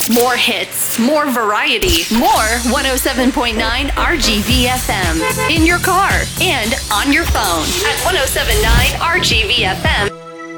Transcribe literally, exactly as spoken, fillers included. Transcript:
More hits, more variety, more one oh seven point nine R G V F M. In your car and on your phone at ten seventy-nine R G V F M.